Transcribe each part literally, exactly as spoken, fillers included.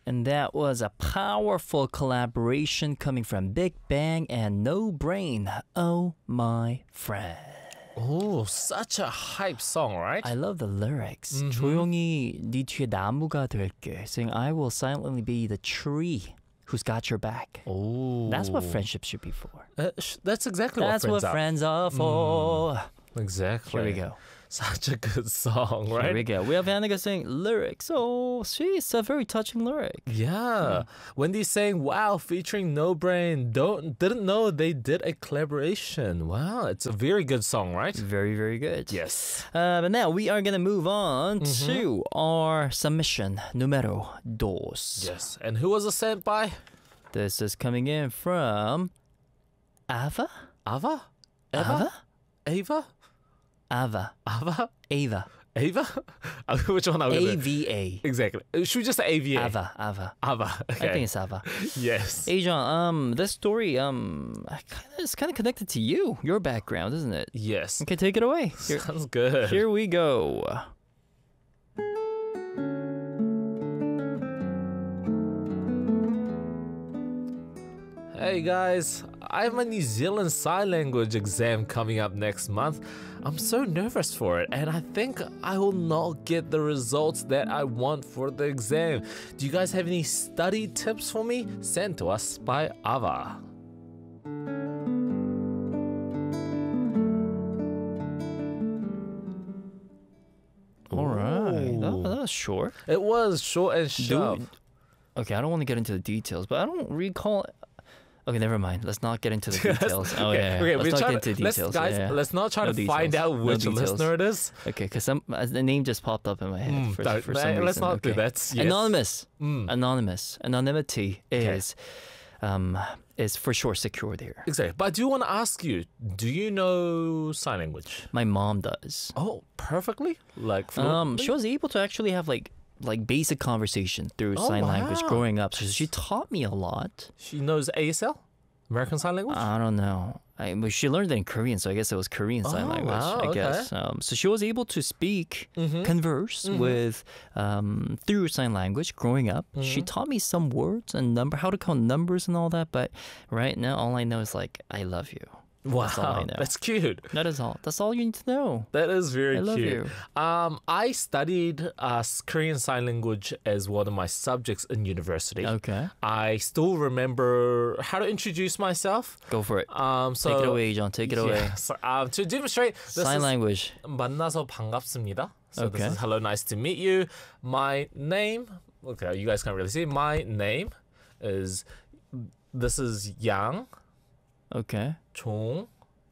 And that was a powerful collaboration coming from Big Bang and No Brain. Oh my friend. Oh, such a hype song, right? I love the lyrics. Mhm. 조용히 네 뒤에 나무가 될게. Saying I will silently be the tree who's got your back. Oh, That's what friendship should be for. Uh, sh- that's exactly That's what what friends are. friends are for. Exactly. Here we go. Such a good song, right? Here we go. We have Annika saying lyrics. Oh, see, it's a very touching lyric. Yeah. Wendy's saying, wow, featuring No Brain. Don't didn't know they did a collaboration. Wow, it's a very good song, right? Very, very good. Yes. Uh, but now we are going to move on Mhm. to our submission numero dos. Yes. And who was it sent by? This is coming in from Ava? Ava? Ava? Ava? Ava. Ava? Ava. Ava? Uh, Which one are we A gonna- V A. Exactly. Uh, Should we just say A V A? Ava. Ava. Ava. Okay. I think it's Ava. Yes. Hey, John, um, this story, um, kinda, it's kind of connected to you, your background, isn't it? Yes. Okay, take it away. Here, Sounds good. here we go. Hey guys, I have my New Zealand Sign Language exam coming up next month. I'm so nervous for it, and I think I will not get the results that I want for the exam. Do you guys have any study tips for me? Sent to us by Ava. All right. That, Ooh. that was short. It was short and Do- sharp. Okay, I don't want to get into the details, but I don't recall. Okay, never mind. Let's not get into the details. Oh, okay, yeah. yeah. okay, Let's we're not trying get into to, let's, details. guys, yeah, yeah. let's not try No to find details. out No which details. listener it is. Okay, because some uh, the name just popped up in my head Mm, for, don't- for some eh, reason. let's not do okay. that. Yes. Anonymous. Mm. Anonymous. Anonymity is, um, is for sure secure there. Exactly. But I do want to ask you, do you know sign language? My mom does. Oh, perfectly? Like Um, fluently? she was able to actually have like like basic conversation through Oh, sign language wow. growing up. So she taught me a lot. She knows A S L? American Sign Language? I don't know. I, but she learned it in Korean, so I guess it was Korean sign Oh, language. wow, I okay. guess. Um, so she was able to speak, Mhm. converse Mhm. with um, through sign language growing up. She Mhm. taught me some words and number, how to count numbers and all that. But right now, all I know is like, I love you. Wow, That's all I know. that's cute. That is all. That's all you need to know. That is very I love cute. you. Um, I studied uh, Korean Sign Language as one of my subjects in university. Okay, I still remember how to introduce myself. go for it. Um, so Take it away, John. Take it away. Yeah, so, um, to demonstrate, this Sign is language. 만나서 반갑습니다. So Okay. this is hello, nice to meet you. My name, okay, you guys can't really see. My name is, this is Yang, Okay. Chung,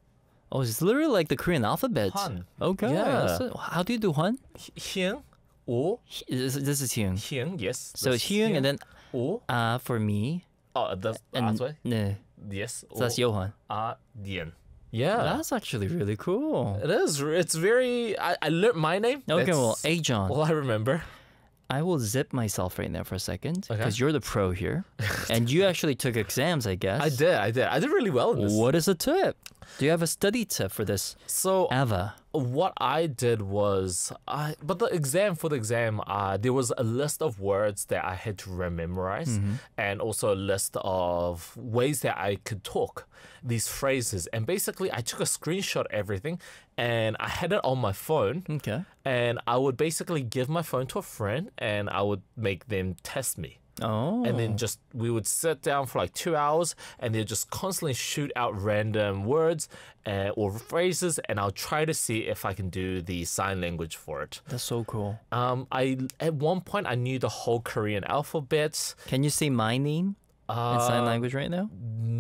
Oh, it's literally like the Korean alphabet. Han. Okay. Yeah. that's it. How do you do Hun? Hyung, O, He- This, this is Hyung. Hyung, yes. So this it's is Hyung and then O, uh for me. oh, that's, And that's why. no, Yes. so that's Johan. Ah, Dien. Yeah. That's actually really cool. It is. It's very. I, I learned my name. Okay, That's well, A John, all I remember. I will zip myself right now for a second Okay. because you're the pro here, and you actually took exams, I guess. I did. I did. I did really well in this. What is a tip? Do you have a study tip for this, So Ava? what I did was, I but the exam for the exam, uh, there was a list of words that I had to memorize, and also a list of ways that I could talk these phrases. And basically, I took a screenshot of everything, and I had it on my phone. Okay. And I would basically give my phone to a friend, and I would make them test me. Oh. And then just we would sit down for like two hours, and they'd just constantly shoot out random words uh, or phrases, and I'll try to see if I can do the sign language for it. That's so cool. Um, I at one point I knew the whole Korean alphabet. Can you say my name Uh, in sign language right now?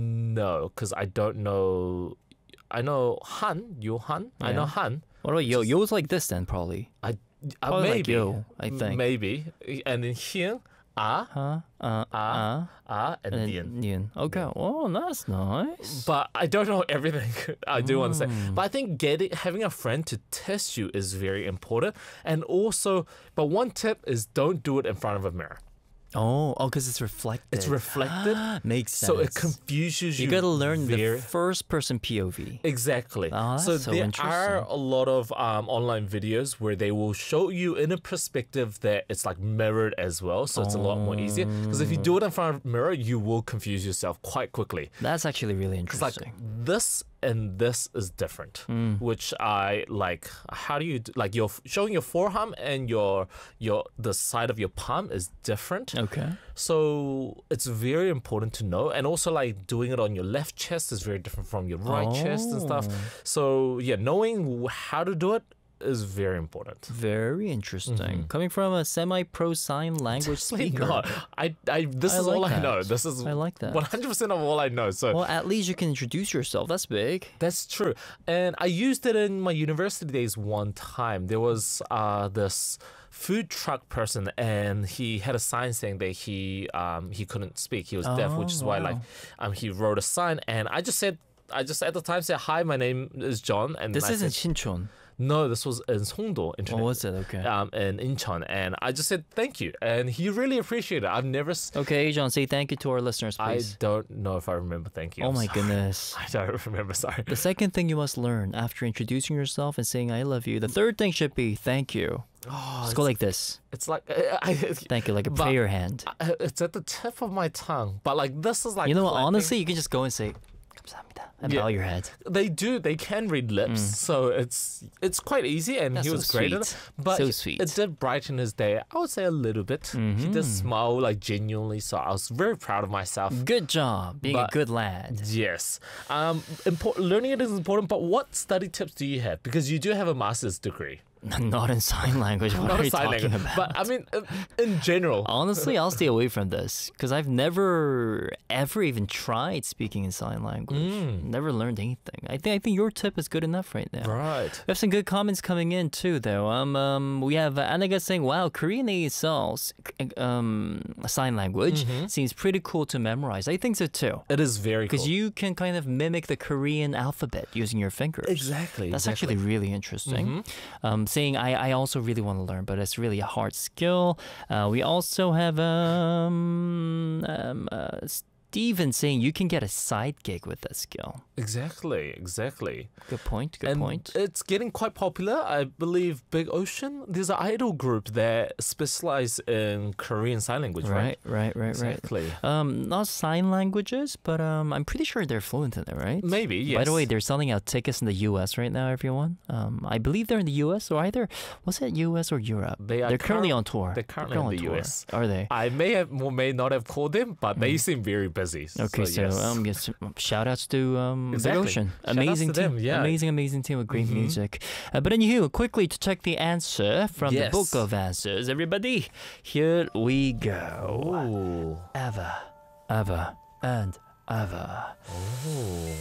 No, because I don't know. I know Han, Johan. I know Yeah. Han. What about yo? Yo's like this then, probably. I uh, Probably like maybe yo, I think. maybe, and then Hyun, Ah, Huh? Uh. Ah, Uh. Ah, and And Dien. Yin. Okay. Oh, that's nice. But I don't know everything. I do want to say, Mm. but I think getting having a friend to test you is very important. And also, but one tip is don't do it in front of a mirror. Oh, oh, because it's reflected. It's reflected. Makes sense. So it confuses you. You got to learn very... the first person P O V. Exactly. Oh, that's so, so there interesting. are a lot of um, online videos where they will show you in a perspective that it's like mirrored as well. So it's a lot more easier. Because if you do it in front of a mirror, you will confuse yourself quite quickly. That's actually really It's like interesting. this and this is different, Mm. which I like. How do you do, like you're showing your forearm and your your the side of your palm is different. Okay. So it's very important to know, and also like doing it on your left chest is very different from your right chest and stuff. Oh. So yeah, knowing how to do it is very important. Very interesting. Mm-hmm. Coming from a semi-pro sign language Definitely speaker. not. I, I this I is like all I that. know. This is I like that. one hundred percent of all I know. So Well, at least you can introduce yourself. That's big. that's true. And I used it in my university days one time. There was uh, this food truck person, and he had a sign saying that he um, he couldn't speak. He was deaf, which is why like wow. um, he wrote a sign. And I just said, I just at the time said, "Hi, my name is John." And This I isn't said, Shinchon. no, this was in Songdo Or Internet. was it? Okay. Um, in Incheon, and I just said thank you, and he really appreciated it. I've never. s- Okay, John, say thank you to our listeners, I please. don't know if I remember thank you. Oh I'm my sorry. goodness. I don't remember. Sorry. The second thing you must learn after introducing yourself and saying I love you, the third thing should be thank you. Oh, Just go like this. it's like I, I, Thank you, like a But- prayer hand. I- it's at the tip of my tongue, but like this is like You know what? clapping. Honestly, you can just go and say 감사합니다 and Yeah. bow your head. They do. They can read lips, so it's it's quite easy, and Mm. That's he so was great at it. sweet. But So he- sweet. it did brighten his day. I would say a little bit. He did Mm-hmm. smile like genuinely, so I was very proud of myself. Good job being a But- good lad. Yes. Um, import- learning it is important, but what study tips do you have? Because you do have a master's degree. Not in sign language. What Not are a you sign talking language, about? but I mean, uh, in general. Honestly, I'll stay away from this because I've never ever even tried speaking in sign language. Mm. Never learned anything. I think I think your tip is good enough right now. Right. We have some good comments coming in too, though. Um, um we have uh, Anaga saying, "Wow, Korean A S L 's, um sign language Mm-hmm. seems pretty cool to memorize." I think so too, It is very cool. because you can kind of mimic the Korean alphabet using your fingers. Exactly. That's exactly. actually really interesting. Mm-hmm. Um, saying I, I also really want to learn, but it's really a hard skill. Uh, we also have um, um, uh, Steven saying you can get a side gig with that skill. Exactly. Exactly. Good point. Good and point. it's getting quite popular. I believe Big Ocean, there's an idol group that specialize in Korean Sign Language, right? Right, right, right, right. Exactly. Um, not sign languages, but um, I'm pretty sure they're fluent in it, right? Maybe, yes. By the way, they're selling out tickets in the U S right now, everyone. Um, I believe they're in the U S or either was it U S or Europe? They are They're currently curr- on tour. they're currently in on the tour. U S. Are they? I may have or may not have called them, but they seem very busy. Okay, so, yes. um, yes, shout outs to um, Exactly. Big Ocean. Shout outs Amazing to team. them, yeah. Amazing, amazing team with great Mhm. music. Uh, but anywho, quickly to check the answer from Yes. the book of answers, everybody. Here we go. Ooh. Ever, ever, and ever. Ooh.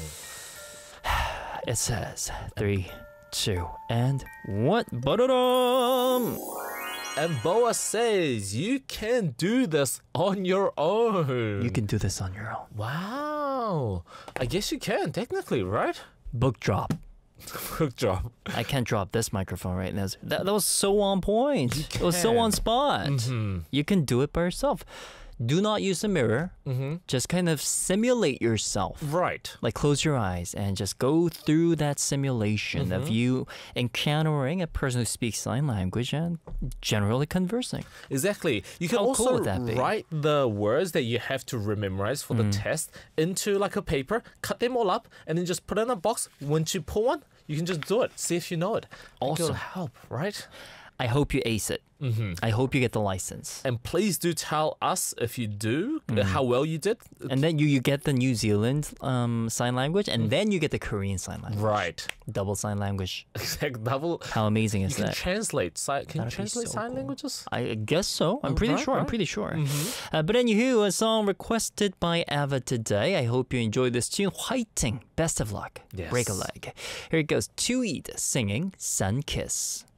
It says three, two, and one. Ba-da-dum! And Boa says you can do this on your own. You can do this on your own. Wow. I guess you can, technically, right? Book drop. Good job. I can't drop this microphone right now. That, that was so on point. It was so can. on spot. Mm-hmm. You can do it by yourself. Do not use a mirror. Mm-hmm. Just kind of simulate yourself. Right. Like close your eyes and just go through that simulation of Mm-hmm. you encountering a person who speaks sign language and generally conversing. Exactly. You can How cool also would that be? write the words that you have to memorize for the Mm. test into like a paper, cut them all up, and then just put it in a box. Once you pull one, you can just do it. See if you know it. I think it'll Awesome. help, right? I hope you ace it. Mm-hmm. I hope you get the license. And please do tell us if you do Mm. uh, how well you did. And then you, you get the New Zealand um, sign language, and then you get the Korean sign language. Right. Double sign language. Exact double. How amazing You is can that? translate. Si- can you That'd be translate so sign cool. languages? I guess so. I'm pretty right, sure. I'm right. pretty sure. Mm-hmm. Uh, but anywho, a song requested by Ava today. I hope you enjoyed this tune. Whiting. Best of luck. Yes. Break a leg. Here it goes. Tweed singing Sun Kiss.